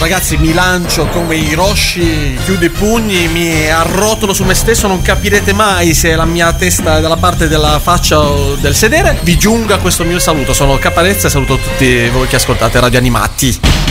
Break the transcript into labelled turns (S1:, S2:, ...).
S1: ragazzi, mi lancio come Hiroshi, chiudo i pugni, mi arrotolo su me stesso, non capirete mai se la mia testa è dalla parte della faccia o del sedere. Vi giunga questo mio saluto, sono Caparezza e saluto tutti voi che ascoltate Radio Animati.